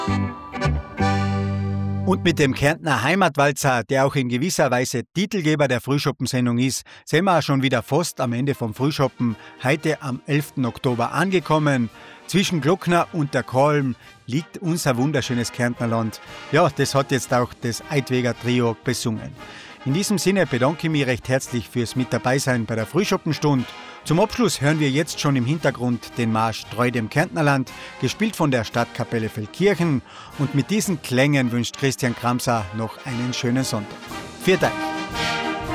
Und mit dem Kärntner Heimatwalzer, der auch in gewisser Weise Titelgeber der Frühschoppensendung ist, sind wir auch schon wieder fast am Ende vom Frühschoppen, heute am 11. Oktober angekommen. Zwischen Glockner und der Kolm liegt unser wunderschönes Kärntnerland. Ja, das hat jetzt auch das Eidweger Trio besungen. In diesem Sinne bedanke ich mich recht herzlich fürs Mit dabei sein bei der Frühschoppenstunde. Zum Abschluss hören wir jetzt schon im Hintergrund den Marsch Treu dem Kärntnerland, gespielt von der Stadtkapelle Feldkirchen. Und mit diesen Klängen wünscht Christian Kramser noch einen schönen Sonntag. Vielen Dank.